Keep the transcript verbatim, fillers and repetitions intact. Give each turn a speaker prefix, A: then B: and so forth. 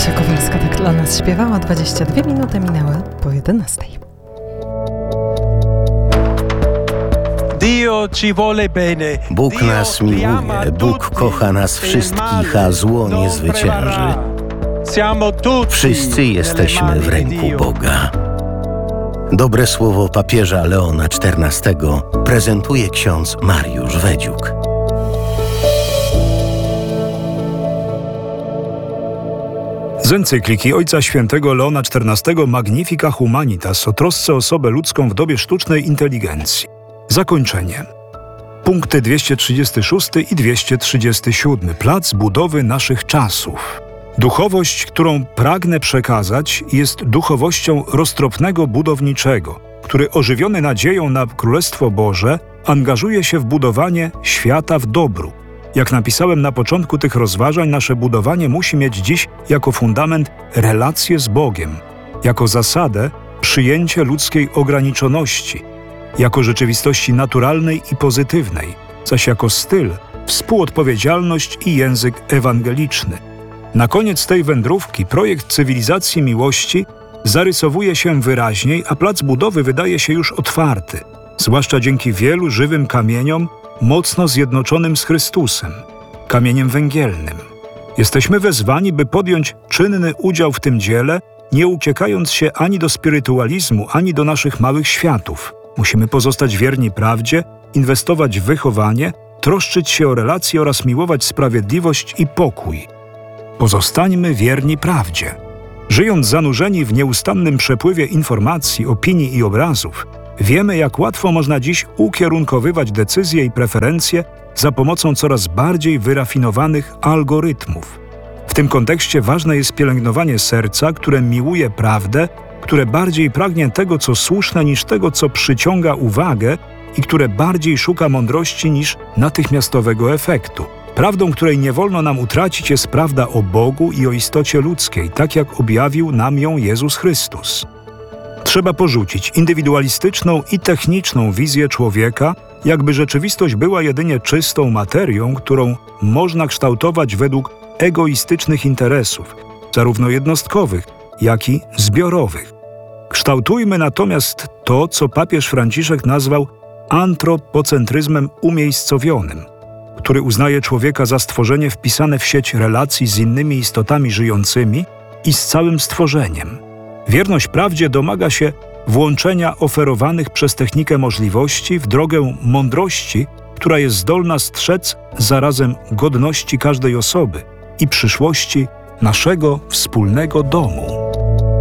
A: Kasia Kowalska tak dla nas śpiewała. dwadzieścia dwie minuty minęły po jedenastej.
B: Bóg nas miłuje, Bóg kocha nas wszystkich, a zło nie zwycięży. Wszyscy jesteśmy w ręku Boga. Dobre słowo papieża Leona czternastego prezentuje ksiądz Mariusz Wedziuk.
C: Z encykliki Ojca Świętego Leona czternastego Magnifica Humanitas o trosce o osobę ludzką w dobie sztucznej inteligencji. Zakończenie. Punkty dwieście trzydziesty szósty i dwieście trzydziesty siódmy. Plac budowy naszych czasów. Duchowość, którą pragnę przekazać, jest duchowością roztropnego budowniczego, który ożywiony nadzieją na Królestwo Boże angażuje się w budowanie świata w dobru. Jak napisałem na początku tych rozważań, nasze budowanie musi mieć dziś jako fundament relacje z Bogiem, jako zasadę przyjęcie ludzkiej ograniczoności, jako rzeczywistości naturalnej i pozytywnej, zaś jako styl współodpowiedzialność i język ewangeliczny. Na koniec tej wędrówki projekt cywilizacji miłości zarysowuje się wyraźniej, a plac budowy wydaje się już otwarty, zwłaszcza dzięki wielu żywym kamieniom mocno zjednoczonym z Chrystusem, kamieniem węgielnym. Jesteśmy wezwani, by podjąć czynny udział w tym dziele, nie uciekając się ani do spirytualizmu, ani do naszych małych światów. Musimy pozostać wierni prawdzie, inwestować w wychowanie, troszczyć się o relacje oraz miłować sprawiedliwość i pokój. Pozostańmy wierni prawdzie. Żyjąc zanurzeni w nieustannym przepływie informacji, opinii i obrazów, wiemy, jak łatwo można dziś ukierunkowywać decyzje i preferencje za pomocą coraz bardziej wyrafinowanych algorytmów. W tym kontekście ważne jest pielęgnowanie serca, które miłuje prawdę, które bardziej pragnie tego, co słuszne, niż tego, co przyciąga uwagę i które bardziej szuka mądrości niż natychmiastowego efektu. Prawdą, której nie wolno nam utracić, jest prawda o Bogu i o istocie ludzkiej, tak jak objawił nam ją Jezus Chrystus. Trzeba porzucić indywidualistyczną i techniczną wizję człowieka, jakby rzeczywistość była jedynie czystą materią, którą można kształtować według egoistycznych interesów, zarówno jednostkowych, jak i zbiorowych. Kształtujmy natomiast to, co papież Franciszek nazwał antropocentryzmem umiejscowionym, który uznaje człowieka za stworzenie wpisane w sieć relacji z innymi istotami żyjącymi i z całym stworzeniem. Wierność prawdzie domaga się włączenia oferowanych przez technikę możliwości w drogę mądrości, która jest zdolna strzec zarazem godności każdej osoby i przyszłości naszego wspólnego domu.